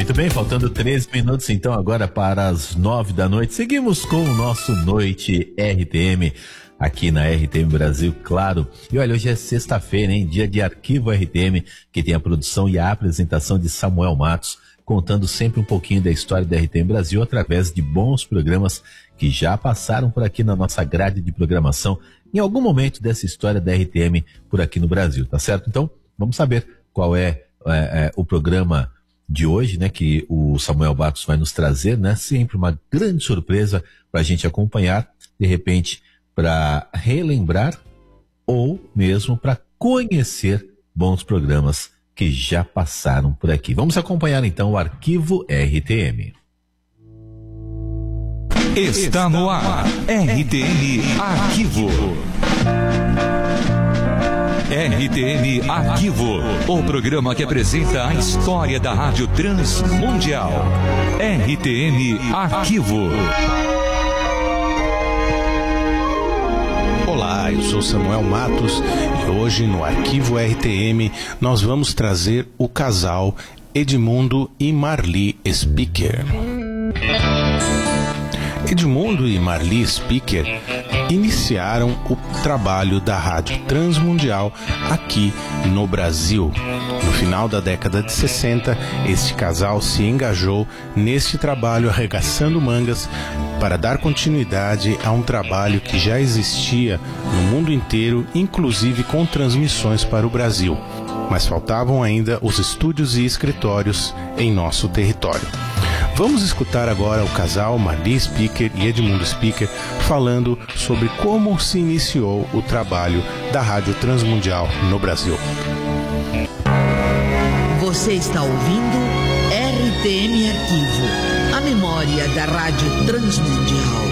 Muito bem, faltando 13 minutos então agora para as 9 da noite. Seguimos com o nosso Noite RTM aqui na RTM Brasil, claro. E olha, hoje é sexta-feira, hein? Dia de Arquivo RTM, que tem a produção e a apresentação de Samuel Matos, contando sempre um pouquinho da história da RTM Brasil através de bons programas que já passaram por aqui na nossa grade de programação em algum momento dessa história da RTM por aqui no Brasil, tá certo? Então, vamos saber qual é o programa de hoje, né, que o Samuel Matos vai nos trazer, né, sempre uma grande surpresa para a gente acompanhar, de repente, para relembrar ou mesmo para conhecer bons programas que já passaram por aqui. Vamos acompanhar então o Arquivo RTM. Está no ar, RTM Arquivo. RTM Arquivo, o programa que apresenta a história da Rádio Transmundial. RTM Arquivo. Olá, eu sou Samuel Matos e hoje no Arquivo RTM nós vamos trazer o casal Edmundo e Marli Speaker. Edmundo e Marli Speaker iniciaram o trabalho da Rádio Transmundial aqui no Brasil. No final da década de 60, este casal se engajou neste trabalho arregaçando mangas para dar continuidade a um trabalho que já existia no mundo inteiro, inclusive com transmissões para o Brasil. Mas faltavam ainda os estúdios e escritórios em nosso território. Vamos escutar agora o casal Marli Speaker e Edmundo Speaker falando sobre como se iniciou o trabalho da Rádio Transmundial no Brasil. Você está ouvindo RTM Arquivo, a memória da Rádio Transmundial.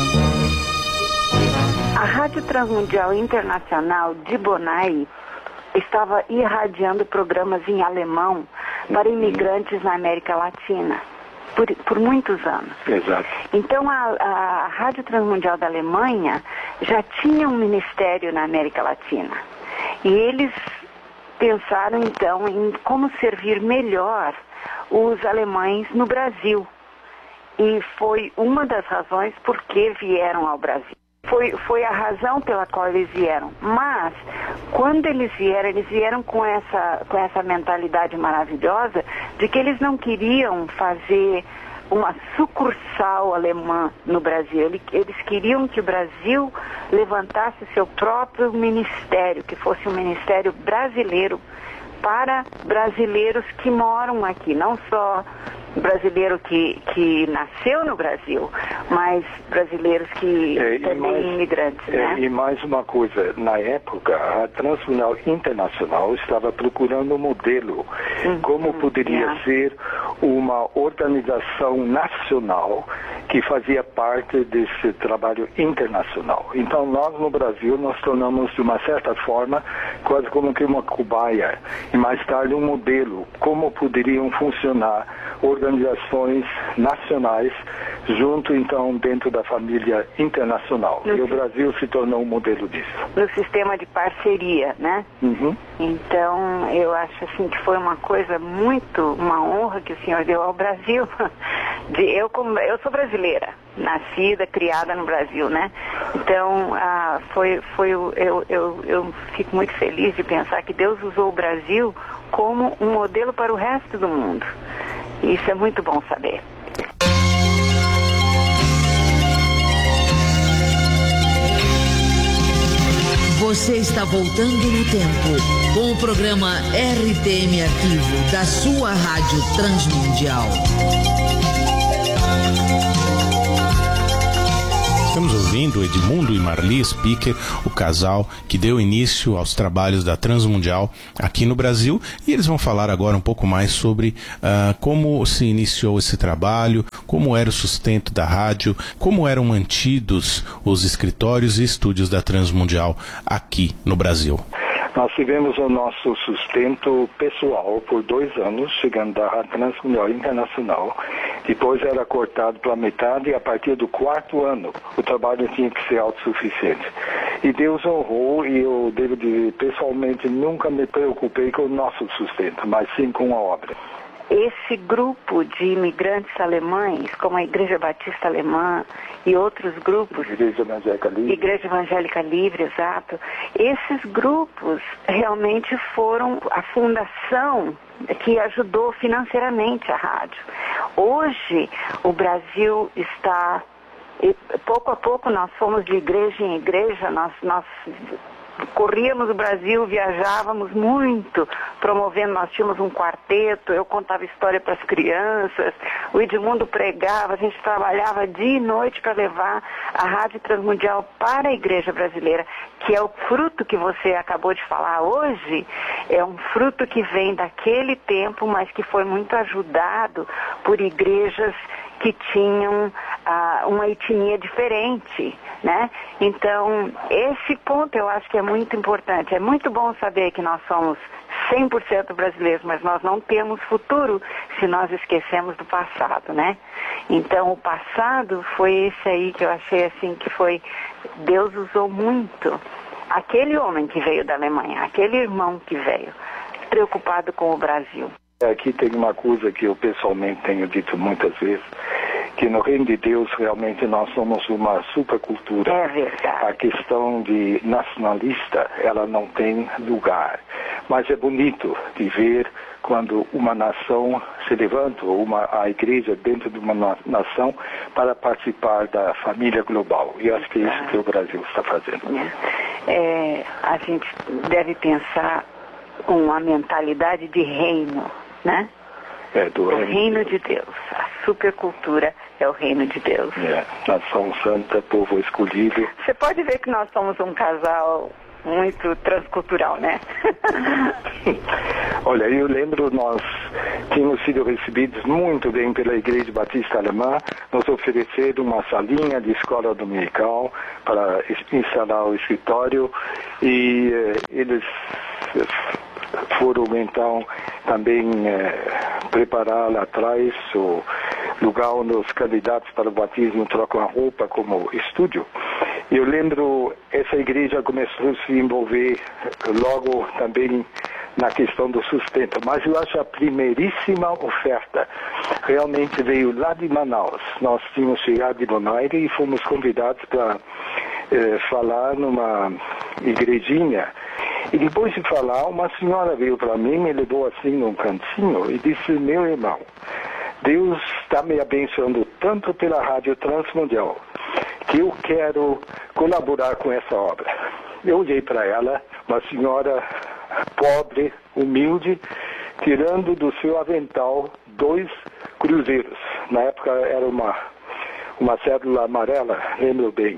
A Rádio Transmundial Internacional de Bonai estava irradiando programas em alemão para imigrantes na América Latina. Por muitos anos. Exato. Então a Rádio Transmundial da Alemanha já tinha um ministério na América Latina. E eles pensaram então em como servir melhor os alemães no Brasil. E foi uma das razões por que vieram ao Brasil. Foi a razão pela qual eles vieram. Mas, quando eles vieram com essa mentalidade maravilhosa de que eles não queriam fazer uma sucursal alemã no Brasil. Eles queriam que o Brasil levantasse seu próprio ministério, que fosse um ministério brasileiro para brasileiros que moram aqui, não só brasileiro que nasceu no Brasil, mas brasileiros que também imigrantes, né? E mais uma coisa, na época, a Transmundial Internacional estava procurando um modelo, como poderia ser uma organização nacional que fazia parte desse trabalho internacional. Então, nós no Brasil, nós tornamos, de uma certa forma, quase como que uma cobaia, e mais tarde um modelo, como poderiam funcionar organizações nacionais junto, então, dentro da família internacional. E o Brasil se tornou um modelo disso. No sistema de parceria, né? Então, eu acho assim que foi uma coisa uma honra que o senhor deu ao Brasil. Eu sou brasileira, nascida, criada no Brasil, né? Então, eu fico muito feliz de pensar que Deus usou o Brasil como um modelo para o resto do mundo. E isso é muito bom saber. Você está voltando no tempo com o programa RTM Arquivo da sua Rádio Transmundial. Estamos ouvindo Edmundo e Marli Speaker, o casal que deu início aos trabalhos da Transmundial aqui no Brasil, e eles vão falar agora um pouco mais sobre como se iniciou esse trabalho, como era o sustento da rádio, como eram mantidos os escritórios e estúdios da Transmundial aqui no Brasil. Nós tivemos o nosso sustento pessoal por 2 anos, chegando da Rádio Transmundial Internacional. Depois era cortado pela metade e a partir do 4º ano o trabalho tinha que ser autossuficiente. E Deus honrou, e eu devo dizer, pessoalmente nunca me preocupei com o nosso sustento, mas sim com a obra. esse grupo de imigrantes alemães, como a Igreja Batista Alemã e outros grupos, Igreja Evangélica Livre, exato, esses grupos realmente foram a fundação que ajudou financeiramente a rádio. Hoje, o Brasil está, pouco a pouco nós fomos de igreja em igreja, nós corríamos o Brasil, viajávamos muito, promovendo, nós tínhamos um quarteto, eu contava história para as crianças, o Edmundo pregava, a gente trabalhava dia e noite para levar a Rádio Transmundial para a Igreja Brasileira, que é o fruto que você acabou de falar hoje, é um fruto que vem daquele tempo, mas que foi muito ajudado por igrejas que tinham uma etnia diferente, né? Então, esse ponto eu acho que é muito importante. É muito bom saber que nós somos 100% brasileiros, mas nós não temos futuro se nós esquecemos do passado, né? Então, o passado foi esse aí que eu achei assim que foi... Deus usou muito aquele homem que veio da Alemanha, aquele irmão que veio, preocupado com o Brasil. Aqui tem uma coisa que eu pessoalmente tenho dito muitas vezes, que no reino de Deus realmente nós somos uma supercultura. É verdade. A questão de nacionalista, ela não tem lugar. Mas é bonito de ver quando uma nação se levanta, ou a igreja dentro de uma nação, para participar da família global. E acho que é isso que o Brasil está fazendo. A gente deve pensar uma mentalidade de reino, né? Do reino de Deus. A supercultura é o reino de Deus. Nação santa, povo escolhido. Você pode ver que nós somos um casal muito transcultural, né? Olha, eu lembro, nós tínhamos sido recebidos muito bem pela Igreja Batista Alemã, nos ofereceram uma salinha de escola dominical para instalar o escritório e eles foram então também preparar lá atrás o lugar onde os candidatos para o batismo trocam a roupa como estúdio. Eu lembro, essa igreja começou a se envolver logo também na questão do sustento, mas eu acho a primeiríssima oferta realmente veio lá de Manaus. Nós tínhamos chegado de Bonaire e fomos convidados para falar numa igrejinha. E depois de falar, uma senhora veio para mim, me levou assim num cantinho e disse: meu irmão, Deus está me abençoando tanto pela Rádio Transmundial que eu quero colaborar com essa obra. Eu olhei para ela, uma senhora pobre, humilde, tirando do seu avental 2 cruzeiros. Na época era uma cédula amarela, lembro bem.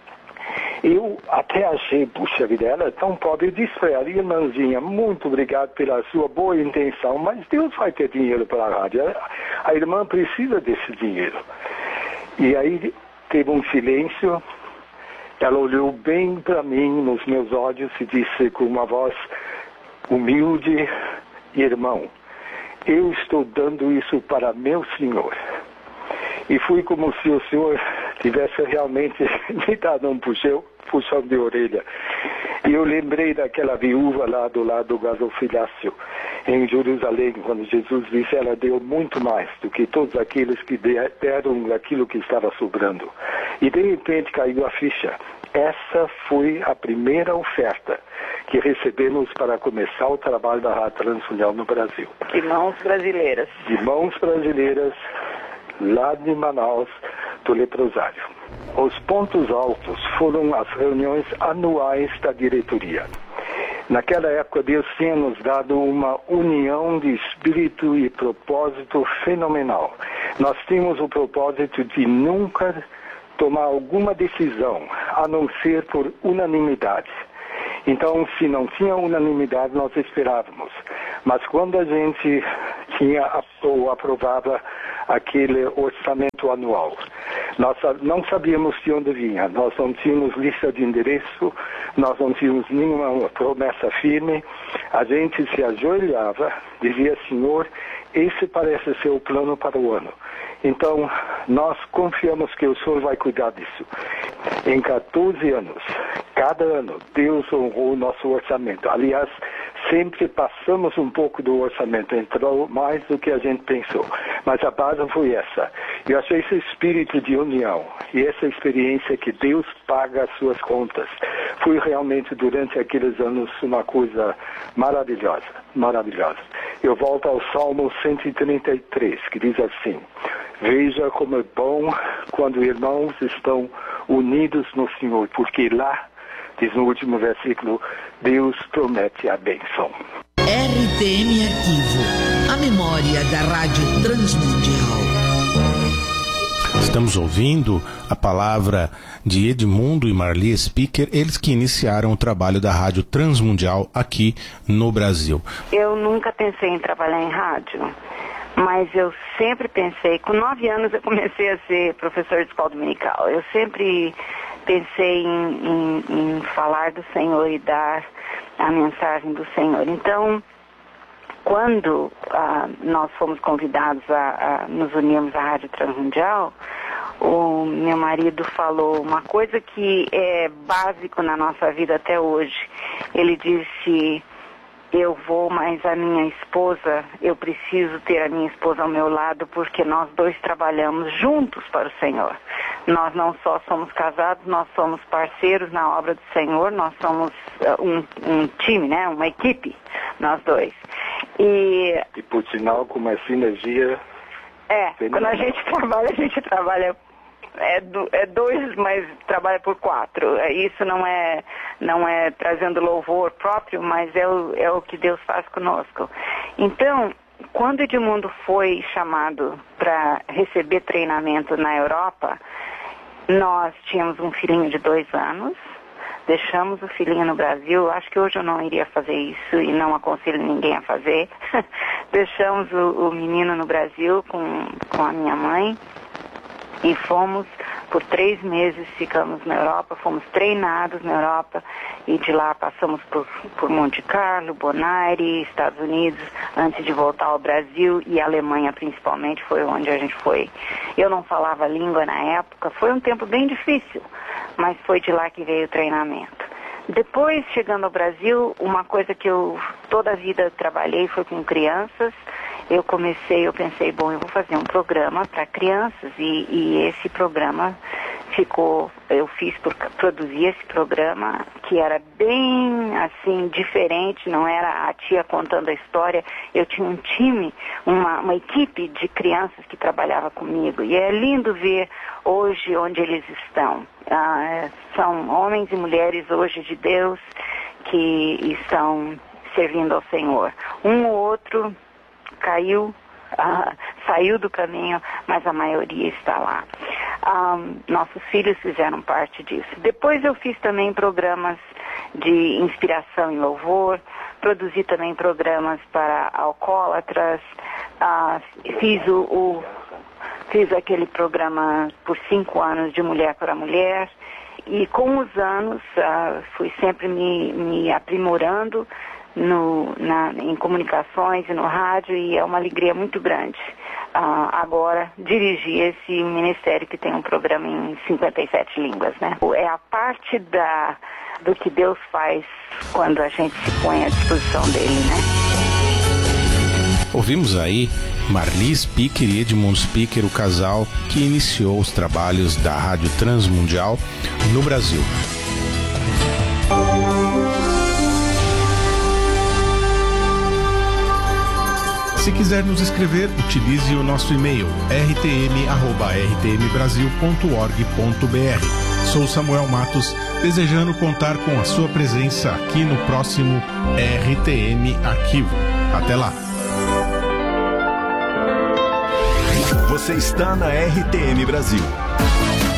Eu até achei, puxa vida, ela é tão pobre. Eu disse para ela: irmãzinha, muito obrigado pela sua boa intenção, mas Deus vai ter dinheiro para a rádio. A irmã precisa desse dinheiro. E aí teve um silêncio. Ela olhou bem para mim, nos meus olhos, e disse com uma voz humilde: irmão, eu estou dando isso para meu Senhor. E fui como se o Senhor tivesse realmente me dado um puxão de orelha. E eu lembrei daquela viúva lá do lado do gasofilácio, em Jerusalém, quando Jesus disse: ela deu muito mais do que todos aqueles que deram aquilo que estava sobrando. E de repente caiu a ficha. Essa foi a primeira oferta que recebemos para começar o trabalho da Rádio Transmundial no Brasil. De mãos brasileiras. De mãos brasileiras, lá de Manaus, do leprosário. Os pontos altos foram as reuniões anuais da diretoria. Naquela época, Deus tinha nos dado uma união de espírito e propósito fenomenal. Nós tínhamos o propósito de nunca tomar alguma decisão, a não ser por unanimidade. Então, se não tinha unanimidade, nós esperávamos. Mas quando a gente tinha ou aprovava aquele orçamento anual, nós não sabíamos de onde vinha. Nós não tínhamos lista de endereço, nós não tínhamos nenhuma promessa firme. A gente se ajoelhava, dizia: Senhor, esse parece ser o plano para o ano. Então, nós confiamos que o Senhor vai cuidar disso. Em 14 anos, cada ano, Deus honrou o nosso orçamento. Aliás, sempre passamos um pouco do orçamento, entrou mais do que a gente pensou. Mas a base foi essa. Eu achei esse espírito de união e essa experiência que Deus paga as suas contas foi realmente durante aqueles anos uma coisa maravilhosa, maravilhosa. Eu volto ao Salmo 133, que diz assim: veja como é bom quando irmãos estão unidos no Senhor, porque lá, diz no último versículo, Deus promete a bênção. RTM Arquivo, a memória da Rádio Transmundial. Estamos ouvindo a palavra de Edmundo e Marli Speaker, eles que iniciaram o trabalho da Rádio Transmundial aqui no Brasil. Eu nunca pensei em trabalhar em rádio, mas eu sempre pensei, com 9 anos eu comecei a ser professor de escola dominical. Eu sempre pensei em falar do Senhor e dar a mensagem do Senhor. Então, quando nós fomos convidados a nos unirmos à Rádio Transmundial, o meu marido falou uma coisa que é básico na nossa vida até hoje. Ele disse: eu vou, mas a minha esposa, eu preciso ter a minha esposa ao meu lado, porque nós dois trabalhamos juntos para o Senhor. Nós não só somos casados, nós somos parceiros na obra do Senhor, nós somos um time, né? Uma equipe, nós dois. E por sinal, com uma sinergia... quando a gente trabalha é 2, mas trabalha por 4. Isso não é trazendo louvor próprio, mas é o que Deus faz conosco. Então, quando Edmundo foi chamado para receber treinamento na Europa, nós tínhamos um filhinho de 2 anos, deixamos o filhinho no Brasil. Acho que hoje eu não iria fazer isso e não aconselho ninguém a fazer. Deixamos o menino no Brasil com a minha mãe e fomos por 3 meses, ficamos na Europa, fomos treinados na Europa e de lá passamos por Monte Carlo, Bonaire, Estados Unidos, antes de voltar ao Brasil, e a Alemanha principalmente foi onde a gente foi. Eu não falava a língua na época, foi um tempo bem difícil, mas foi de lá que veio o treinamento. Depois, chegando ao Brasil, uma coisa que eu toda a vida trabalhei foi com crianças. Eu pensei, bom, eu vou fazer um programa para crianças e esse programa eu produzi esse programa que era bem, assim, diferente, não era a tia contando a história. Eu tinha um time, uma equipe de crianças que trabalhava comigo e é lindo ver hoje onde eles estão. São homens e mulheres hoje de Deus que estão servindo ao Senhor. Um ou outro caiu, saiu do caminho, mas a maioria está lá. Nossos filhos fizeram parte disso. Depois eu fiz também programas de inspiração e louvor, produzi também programas para alcoólatras, fiz aquele programa por 5 anos de Mulher para Mulher, e com os anos fui sempre me aprimorando em comunicações e no rádio, e é uma alegria muito grande agora dirigir esse ministério que tem um programa em 57 línguas, né? É a parte do que Deus faz quando a gente se põe à disposição dele, né? Ouvimos aí Marli Speaker e Edmundo Speaker, o casal que iniciou os trabalhos da Rádio Transmundial no Brasil. Se quiser nos escrever, utilize o nosso e-mail rtm@rtmbrasil.org.br. Sou Samuel Matos, desejando contar com a sua presença aqui no próximo RTM Arquivo. Até lá! Você está na RTM Brasil.